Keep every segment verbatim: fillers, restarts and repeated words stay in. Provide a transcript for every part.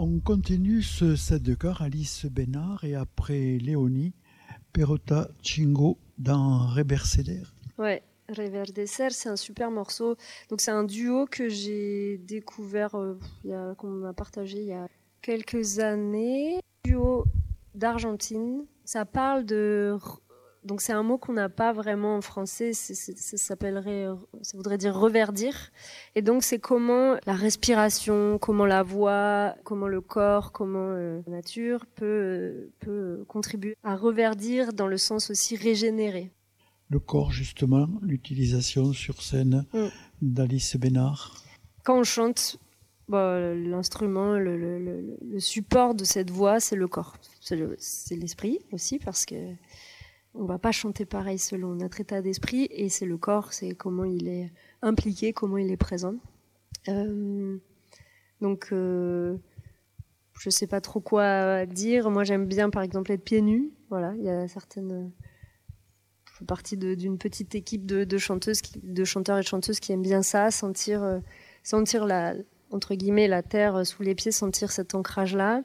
On continue ce set de chœur, Alice Bénard et après Léonie, Perota Chingo dans Reverdecer. Ouais, Reverdecer, c'est un super morceau. Donc c'est un duo que j'ai découvert, euh, il y a, qu'on m'a partagé il y a quelques années. Duo d'Argentine. Ça parle de... Donc c'est un mot qu'on n'a pas vraiment en français, c'est, c'est, ça s'appellerait, ça voudrait dire reverdir. Et donc c'est comment la respiration, comment la voix, comment le corps, comment euh, la nature peut, euh, peut contribuer à reverdir dans le sens aussi régénérer. Le corps justement, l'utilisation sur scène mm. d'Alice Bénard. Quand on chante, bon, l'instrument, le, le, le, le support de cette voix, c'est le corps, c'est, le, c'est l'esprit aussi parce que on va pas chanter pareil selon notre état d'esprit et c'est le corps, c'est comment il est impliqué, comment il est présent. Euh, donc, euh, je sais pas trop quoi dire. Moi, j'aime bien, par exemple, être pieds nus. Voilà, il y a certaines. Je fais partie de, d'une petite équipe de, de chanteuses, qui, de chanteurs et de chanteuses qui aiment bien ça, sentir, euh, sentir la entre guillemets la terre sous les pieds, sentir cet ancrage-là.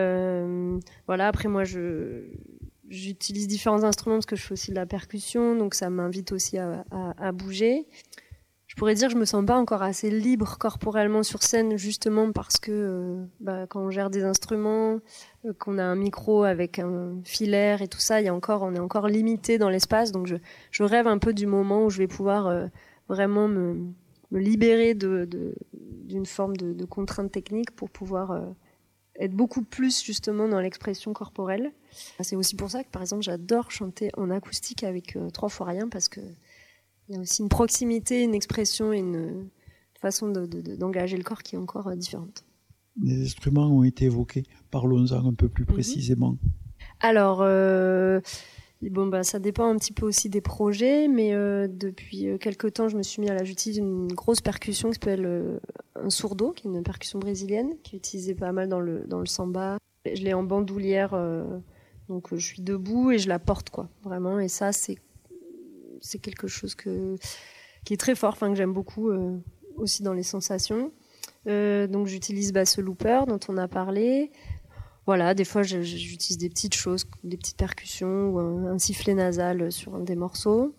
Euh, voilà. Après, moi, je J'utilise différents instruments parce que je fais aussi de la percussion, donc ça m'invite aussi à, à, à bouger. Je pourrais dire que je me sens pas encore assez libre corporellement sur scène, justement parce que euh, bah, quand on gère des instruments, euh, qu'on a un micro avec un filaire et tout ça, il y a encore, on est encore limité dans l'espace. Donc je, je rêve un peu du moment où je vais pouvoir euh, vraiment me, me libérer de, de, d'une forme de, de contrainte technique pour pouvoir euh, être beaucoup plus justement dans l'expression corporelle. C'est aussi pour ça que par exemple j'adore chanter en acoustique avec euh, trois fois rien parce que il y a aussi une proximité, une expression et une façon de, de, de, d'engager le corps qui est encore euh, différente. Les instruments ont été évoqués, parlons-en un peu plus précisément. Mm-hmm. Alors, euh, bon, bah, ça dépend un petit peu aussi des projets, mais euh, depuis euh, quelques temps, je me suis mis à la j'utilise une grosse percussion qui s'appelle euh, un surdo, qui est une percussion brésilienne, qui est utilisée pas mal dans le, dans le samba. Je l'ai en bandoulière, euh, donc je suis debout et je la porte, quoi, vraiment, et ça, c'est c'est quelque chose que, qui est très fort, enfin, que j'aime beaucoup euh, aussi dans les sensations. Euh, donc j'utilise bah, ce looper dont on a parlé. Voilà, des fois j'utilise des petites choses, des petites percussions ou un, un sifflet nasal sur un des morceaux.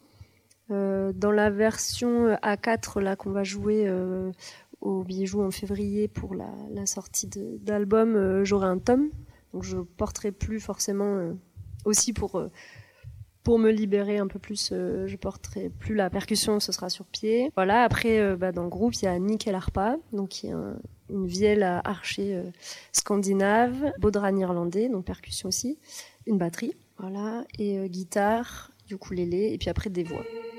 Euh, dans la version A quatre là qu'on va jouer euh, au Bijou en février pour la, la sortie de, d'album, euh, j'aurai un tom, donc je porterai plus forcément euh, aussi pour euh, Pour me libérer un peu plus, euh, je porterai plus la percussion, ce sera sur pied. Voilà. Après, euh, bah, dans le groupe, il y a Nickel Harpa, donc qui est un, une vielle à archer euh, scandinave, bodhran irlandais, donc percussion aussi, une batterie, voilà, et euh, guitare, ukulélé, et puis après des voix.